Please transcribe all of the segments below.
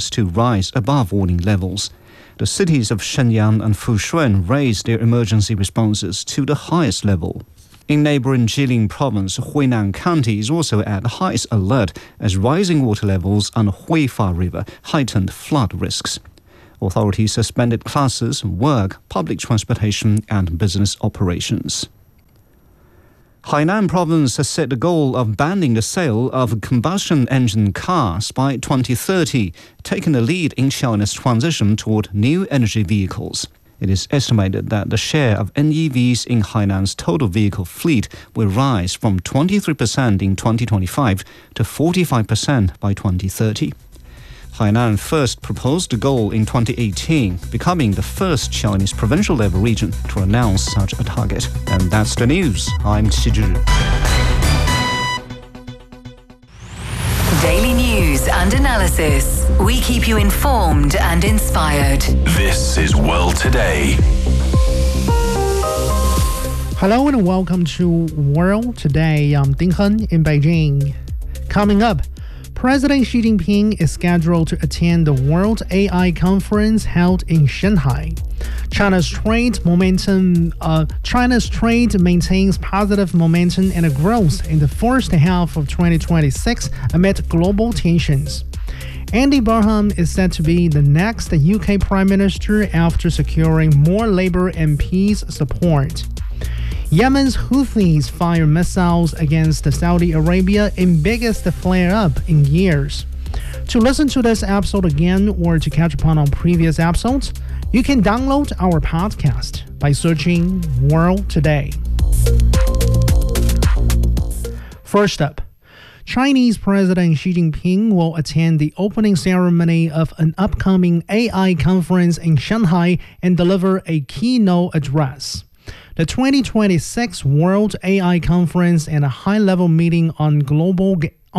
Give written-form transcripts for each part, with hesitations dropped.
continues to rise above warning levels. The cities of Shenyang and Fushun raised their emergency responses to the highest level. In neighboring Jilin province, Huinan County is also at highest alert as rising water levels on Huifa River heightened flood risks. Authorities suspended classes, work, public transportation and business operations. Hainan province has set the goal of banning the sale of combustion engine cars by 2030, taking the lead in China's transition toward new energy vehicles. It is estimated that the share of NEVs in Hainan's total vehicle fleet will rise from 23% in 2025 to 45% by 2030. Hainan first proposed the goal in 2018, becoming the first Chinese provincial-level region to announce such a target. And that's the news. I'm Qi Zhi. Daily news and analysis. We keep you informed and inspired. This is World Today. Hello and welcome to World Today. I'm Ding Hen in Beijing. Coming up, President Xi Jinping is scheduled to attend the World AI Conference held in Shanghai. China's trade maintains positive momentum and growth in the first half of 2026 amid global tensions. Andy Burnham is said to be the next UK Prime Minister after securing more Labour MPs' support. Yemen's Houthis fire missiles against Saudi Arabia in biggest flare-up in years. To listen to this episode again or to catch up on previous episodes, you can download our podcast by searching World Today. First up, Chinese President Xi Jinping will attend the opening ceremony of an upcoming AI conference in Shanghai and deliver a keynote address. The 2026 World AI Conference and a high-level meeting on global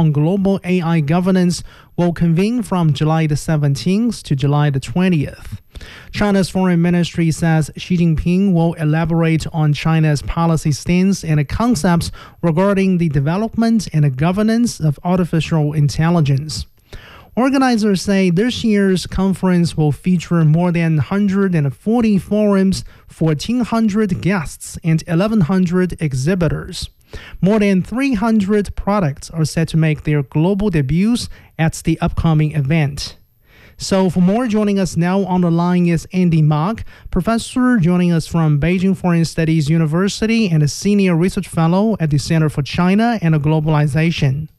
AI governance will convene from July the 17th to July the 20th. China's foreign ministry says Xi Jinping will elaborate on China's policy stance and concepts regarding the development and governance of artificial intelligence. Organizers say this year's conference will feature more than 140 forums, 1,400 guests, and 1,100 exhibitors. More than 300 products are set to make their global debuts at the upcoming event. So for more, joining us now on the line is Andy Mok, professor joining us from Beijing Foreign Studies University and a senior research fellow at the Center for China and Globalization.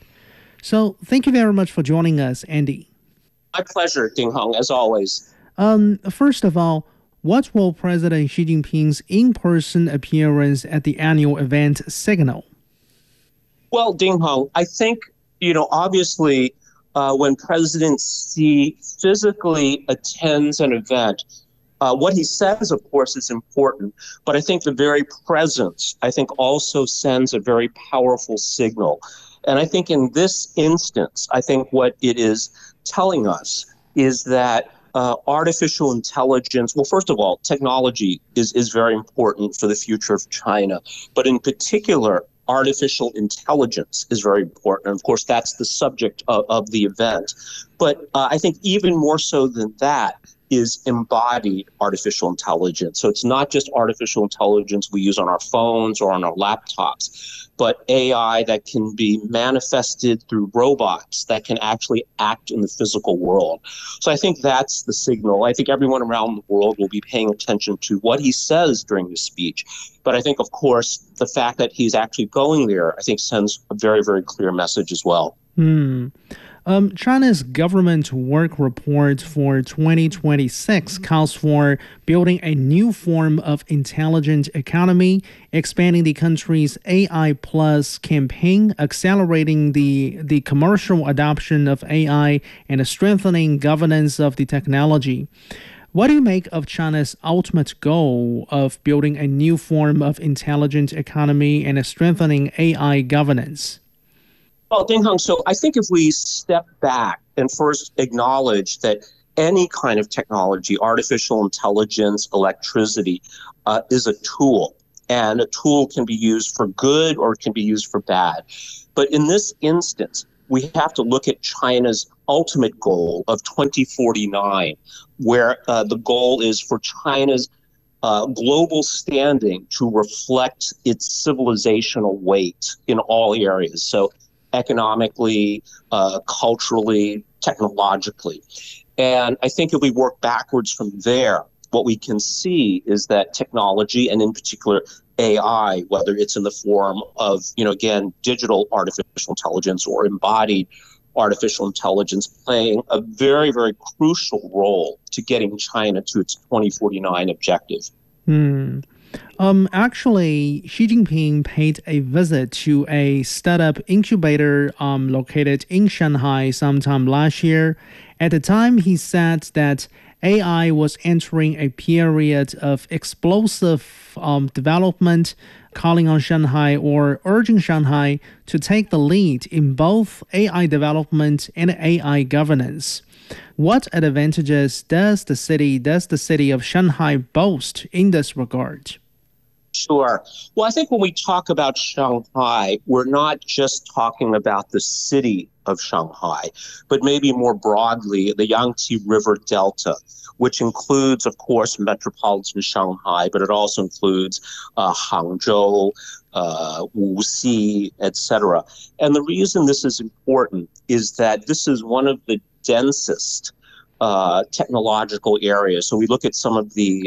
So thank you very much for joining us, Andy. My pleasure, Ding Hong, as always. First of all, what will President Xi Jinping's in-person appearance at the annual event signal? Well, Ding Hong, I think, obviously, when President Xi physically attends an event, what he says, of course, is important, but I think the very presence, also sends a very powerful signal. And I think in this instance, I think what it is telling us is that artificial intelligence, well, first of all, technology is very important for the future of China. But in particular, artificial intelligence is very important. And of course, that's the subject of the event. But I think even more so than that is embodied artificial intelligence. So it's not just artificial intelligence we use on our phones or on our laptops, but AI that can be manifested through robots that can actually act in the physical world. So I think that's the signal. I think everyone around the world will be paying attention to what he says during the speech. But I think, of course, the fact that he's actually going there, I think sends a very, very clear message as well. China's government work report for 2026 calls for building a new form of intelligent economy, expanding the country's AI Plus campaign, accelerating the commercial adoption of AI, and strengthening governance of the technology. What do you make of China's ultimate goal of building a new form of intelligent economy and strengthening AI governance? Well, Ding Hong, so I think if we step back and first acknowledge that any kind of technology, artificial intelligence, electricity, is a tool. And a tool can be used for good or it can be used for bad. But in this instance, we have to look at China's ultimate goal of 2049, where the goal is for China's global standing to reflect its civilizational weight in all areas. So economically, culturally, technologically. And I think if we work backwards from there, what we can see is that technology, and in particular AI, whether it's in the form of, again, digital artificial intelligence or embodied artificial intelligence, playing a very, very crucial role to getting China to its 2049 objective. Actually, Xi Jinping paid a visit to a startup incubator located in Shanghai sometime last year. At the time, he said that AI was entering a period of explosive development, calling on Shanghai or urging Shanghai to take the lead in both AI development and AI governance. What advantages does the city of Shanghai boast in this regard? Sure. Well, I think when we talk about Shanghai, we're not just talking about the city of Shanghai, but maybe more broadly, the Yangtze River Delta, which includes, of course, metropolitan Shanghai, but it also includes Hangzhou, Wuxi, etc. And the reason this is important is that this is one of the densest technological areas. So we look at some of the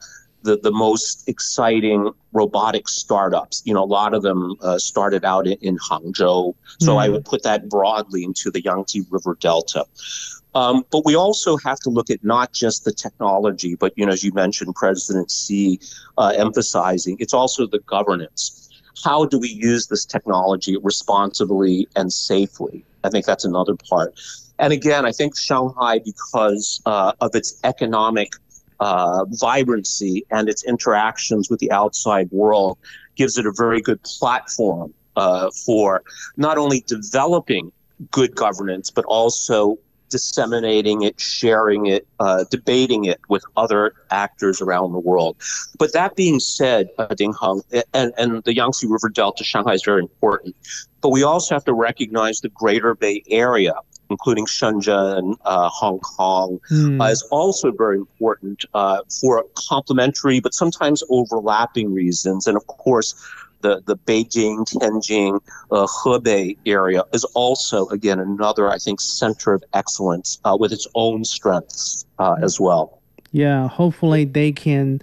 most exciting robotic startups. A lot of them started out in Hangzhou. So I would put that broadly into the Yangtze River Delta. But we also have to look at not just the technology, but, as you mentioned, President Xi emphasizing, it's also the governance. How do we use this technology responsibly and safely? I think that's another part. And again, I think Shanghai, because of its economic vibrancy and its interactions with the outside world, gives it a very good platform for not only developing good governance, but also disseminating it, sharing it, debating it with other actors around the world. But that being said, Ding Heng, and the Yangtze River Delta, Shanghai is very important. But we also have to recognize the Greater Bay Area, including Shenzhen, Hong Kong, is also very important for complementary but sometimes overlapping reasons. And of course, the Beijing, Tianjin, Hebei area is also, again, another, I think, center of excellence with its own strengths as well. Yeah, hopefully they can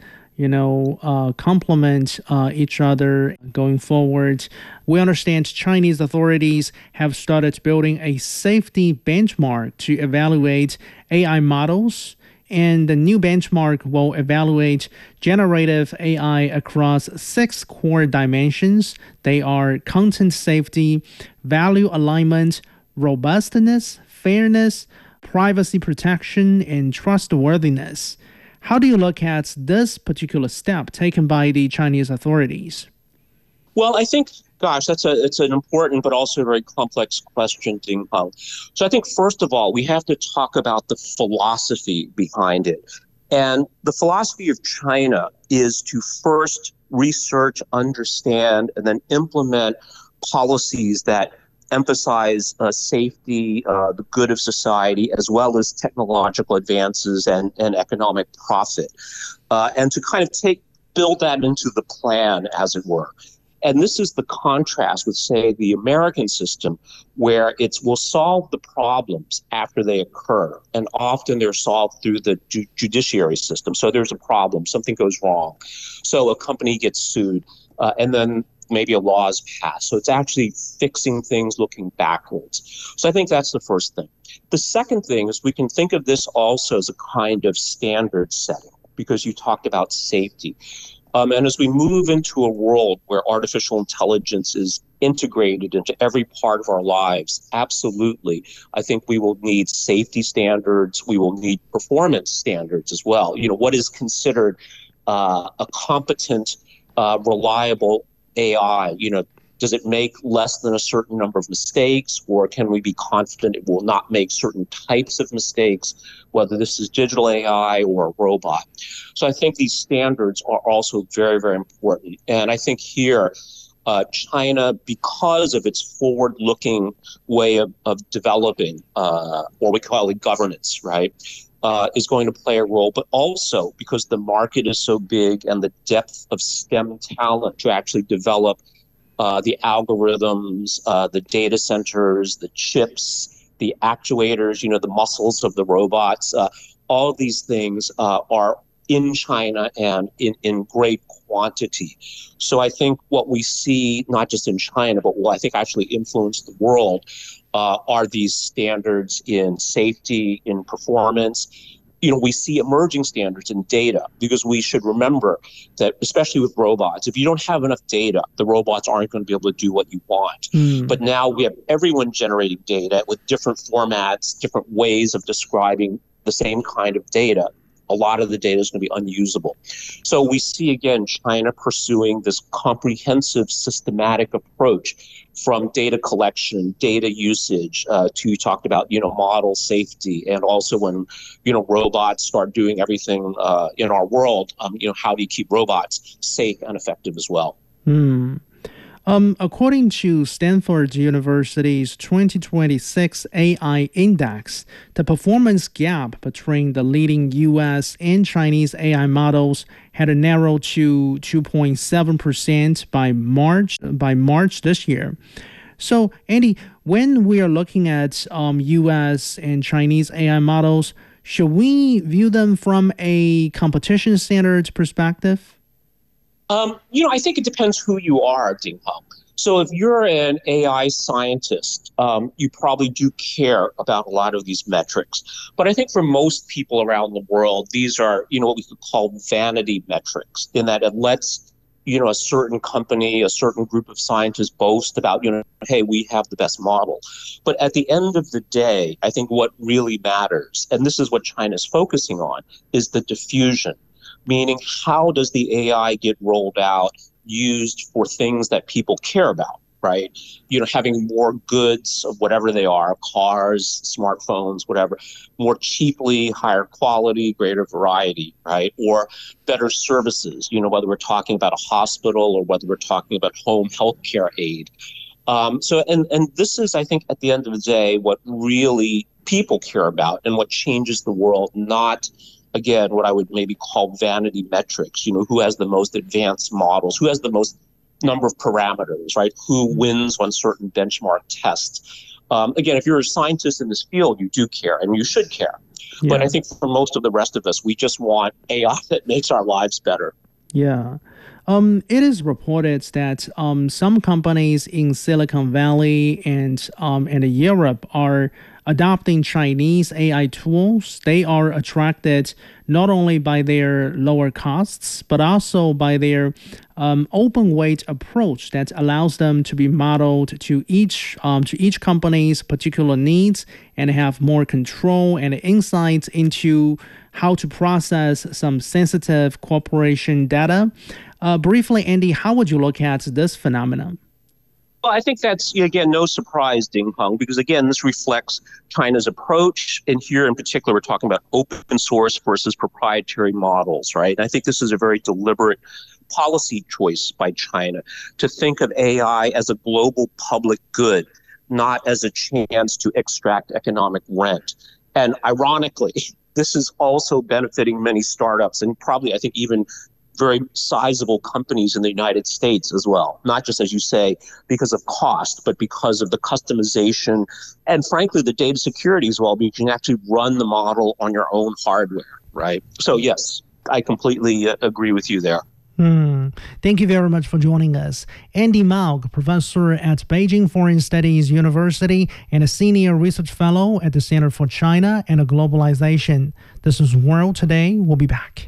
complement each other going forward. We understand Chinese authorities have started building a safety benchmark to evaluate AI models, and the new benchmark will evaluate generative AI across 6 core dimensions. They are content safety, value alignment, robustness, fairness, privacy protection, and trustworthiness. How do you look at this particular step taken by the Chinese authorities? Well, I think, it's an important but also very complex question, Ding Heng. So I think, first of all, we have to talk about the philosophy behind it. And the philosophy of China is to first research, understand, and then implement policies that emphasize safety, the good of society, as well as technological advances and economic profit, and to kind of build that into the plan, as it were. And this is the contrast with, say, the American system, where will solve the problems after they occur. And often they're solved through the judiciary system. So there's a problem, something goes wrong. So a company gets sued, and then maybe a law is passed. So it's actually fixing things looking backwards. So I think that's the first thing. The second thing is we can think of this also as a kind of standard setting, because you talked about safety. And as we move into a world where artificial intelligence is integrated into every part of our lives, absolutely, I think we will need safety standards. We will need performance standards as well. What is considered a competent, reliable AI? Does it make less than a certain number of mistakes, or can we be confident it will not make certain types of mistakes, whether this is digital AI or a robot? So I think these standards are also very, very important. And I think here China, because of its forward-looking way of developing, or we call it governance, right, is going to play a role, but also because the market is so big and the depth of STEM talent to actually develop the algorithms, the data centers, the chips, the actuators, the muscles of the robots, all of these things are in China and in great quantity. So I think what we see, not just in China, but what I think actually influence the world, are these standards in safety, in performance. We see emerging standards in data, because we should remember that, especially with robots, if you don't have enough data, the robots aren't going to be able to do what you want. But now we have everyone generating data with different formats, different ways of describing the same kind of data. A lot of the data is going to be unusable. So we see, again, China pursuing this comprehensive, systematic approach from data collection, data usage, to you talked about, model safety, and also when, robots start doing everything in our world, how do you keep robots safe and effective as well? According to Stanford University's 2026 AI Index, the performance gap between the leading U.S. and Chinese AI models had narrowed to 2.7% by March this year. So, Andy, when we are looking at U.S. and Chinese AI models, should we view them from a competition standards perspective? I think it depends who you are, Ding Hong. So if you're an AI scientist, you probably do care about a lot of these metrics. But I think for most people around the world, these are, what we could call vanity metrics, in that it lets, a certain company, a certain group of scientists boast about, hey, we have the best model. But at the end of the day, I think what really matters, and this is what China's focusing on, is the diffusion. Meaning, how does the AI get rolled out, used for things that people care about, right? Having more goods of whatever they are, cars, smartphones, whatever, more cheaply, higher quality, greater variety, right? Or better services, whether we're talking about a hospital or whether we're talking about home healthcare aid. And this is, I think, at the end of the day, what really people care about and what changes the world, not, again, what I would maybe call vanity metrics, who has the most advanced models, who has the most number of parameters, right? Who wins on certain benchmark tests. Again, if you're a scientist in this field, you do care and you should care. Yeah. But I think for most of the rest of us, we just want AI that makes our lives better. Yeah. It is reported that some companies in Silicon Valley and Europe are adopting Chinese AI tools. They are attracted not only by their lower costs, but also by their open weight approach that allows them to be modeled to each company's particular needs and have more control and insights into how to process some sensitive corporation data. Briefly, Andy, how would you look at this phenomenon? Well, I think that's, again, no surprise, Ding Hong, because, again, this reflects China's approach. And here in particular, we're talking about open source versus proprietary models, right? And I think this is a very deliberate policy choice by China to think of AI as a global public good, not as a chance to extract economic rent. And ironically, this is also benefiting many startups and probably, I think, even very sizable companies in the United States as well, not just, as you say, because of cost, but because of the customization and, frankly, the data security as well, because you can actually run the model on your own hardware, right? So, yes, I completely agree with you there. Thank you very much for joining us. Andy Mao, professor at Beijing Foreign Studies University and a senior research fellow at the Center for China and Globalization. This is World Today. We'll be back.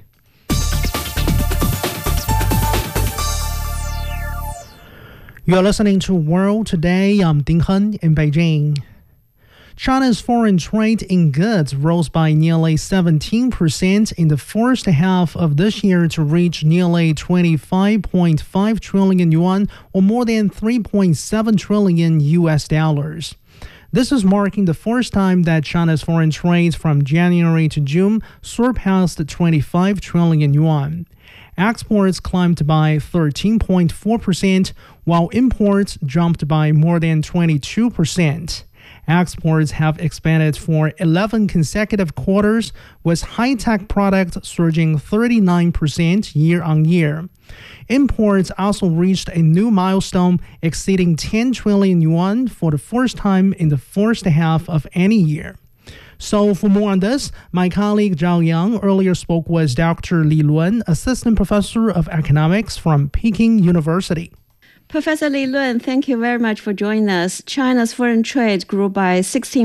You're listening to World Today. I'm Ding Heng in Beijing. China's foreign trade in goods rose by nearly 17% in the first half of this year to reach nearly 25.5 trillion yuan, or more than $3.7 trillion US dollars. This is marking the first time that China's foreign trade from January to June surpassed 25 trillion yuan. Exports climbed by 13.4%, while imports jumped by more than 22%. Exports have expanded for 11 consecutive quarters, with high-tech products surging 39% year-on-year. Imports also reached a new milestone, exceeding 10 trillion yuan for the first time in the first half of any year. So for more on this, my colleague Zhao Yang earlier spoke with Dr. Li Lun, Assistant Professor of Economics from Peking University. Professor Li Lun, thank you very much for joining us. China's foreign trade grew by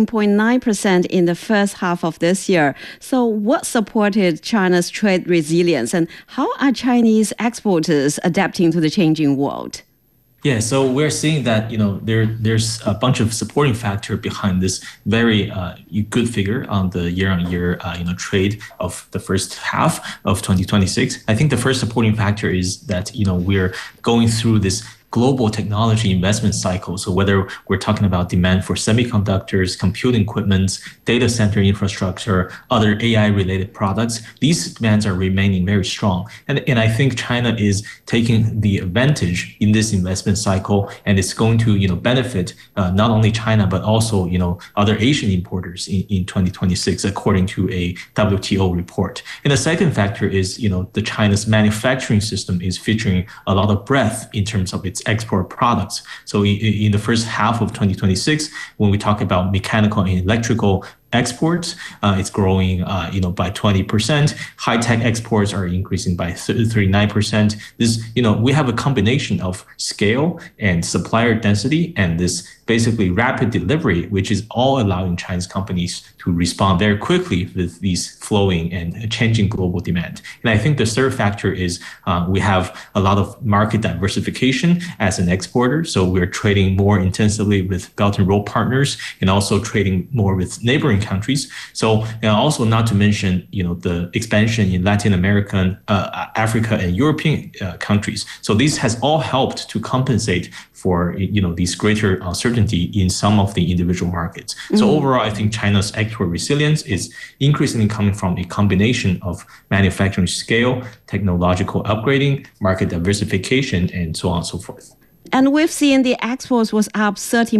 16.9% in the first half of this year. So what supported China's trade resilience, and how are Chinese exporters adapting to the changing world? Yeah, so we're seeing that there's a bunch of supporting factor behind this very good figure on the year-on-year trade of the first half of 2026. I think the first supporting factor is that we're going through this global technology investment cycle. So whether we're talking about demand for semiconductors, computing equipment, data center infrastructure, other AI-related products, these demands are remaining very strong. And I think China is taking the advantage in this investment cycle, and it's going to benefit not only China but also other Asian importers in 2026, according to a WTO report. And the second factor is the China's manufacturing system is featuring a lot of breadth in terms of its export products. So in the first half of 2026, when we talk about mechanical and electrical exports, it's growing by 20%. High-tech exports are increasing by 39%. This we have a combination of scale and supplier density and this basically rapid delivery, which is all allowing Chinese companies to respond very quickly with these flowing and changing global demand. And I think the third factor is we have a lot of market diversification as an exporter. So we're trading more intensively with Belt and Road partners and also trading more with neighboring countries. So also not to mention the expansion in Latin American, Africa, and European countries. So this has all helped to compensate for these greater uncertainty in some of the individual markets. So overall, I think China's export resilience is increasingly coming from a combination of manufacturing scale, technological upgrading, market diversification, and so on and so forth. And we've seen the exports was up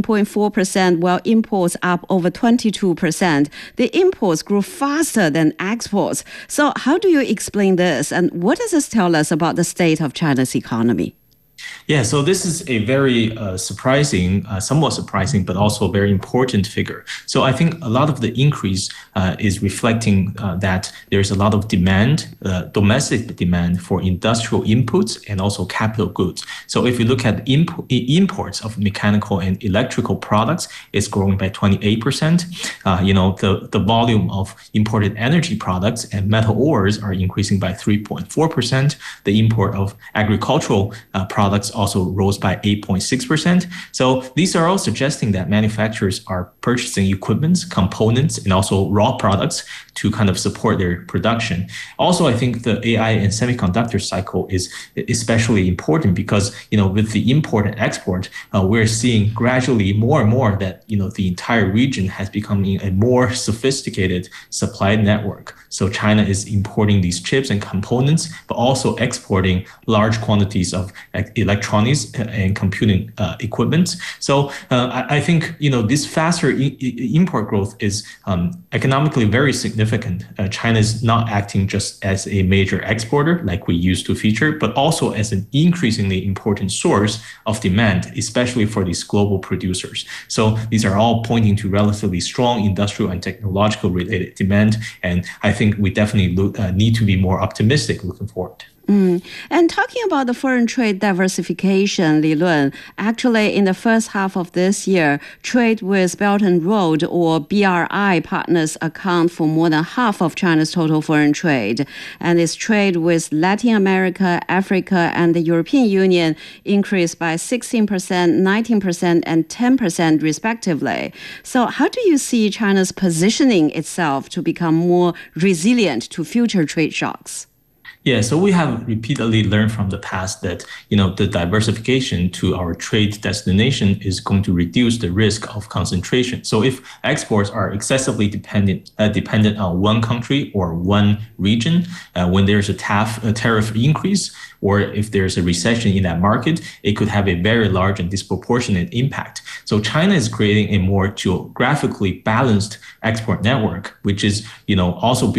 13.4%, while imports up over 22%. The imports grew faster than exports. So how do you explain this? And what does this tell us about the state of China's economy? Yeah, so this is a very surprising, somewhat surprising, but also very important figure. So I think a lot of the increase is reflecting that there's a lot of demand, domestic demand for industrial inputs and also capital goods. So if you look at imports of mechanical and electrical products, it's growing by 28%. The volume of imported energy products and metal ores are increasing by 3.4%. The import of agricultural products also rose by 8.6%. So these are all suggesting that manufacturers are purchasing equipment, components, and also raw products to kind of support their production. Also, I think the AI and semiconductor cycle is especially important because, with the import and export, we're seeing gradually more and more that, the entire region has become a more sophisticated supply network. So China is importing these chips and components, but also exporting large quantities of electronics and computing equipment. So I think, this faster import growth is economically very significant. China is not acting just as a major exporter like we used to feature, but also as an increasingly important source of demand, especially for these global producers. So these are all pointing to relatively strong industrial and technological related demand. And I think we definitely need to be more optimistic looking forward. And talking about the foreign trade diversification, Li Lun, actually in the first half of this year, trade with Belt and Road or BRI partners account for more than half of China's total foreign trade. And its trade with Latin America, Africa, and the European Union increased by 16%, 19%, and 10% respectively. So how do you see China's positioning itself to become more resilient to future trade shocks? Yeah, so we have repeatedly learned from the past that, the diversification to our trade destination is going to reduce the risk of concentration. So if exports are excessively dependent on one country or one region, when there's a tariff increase, or if there's a recession in that market, it could have a very large and disproportionate impact. So China is creating a more geographically balanced export network, which is, also built